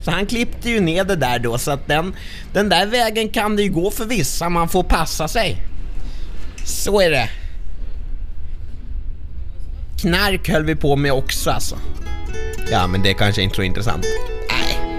Så han klippte ju ner det där då, så att den där vägen kan det ju gå för vissa, man får passa sig. Så är det. Knark höll vi på med också alltså. Ja, men det kanske inte är så intressant.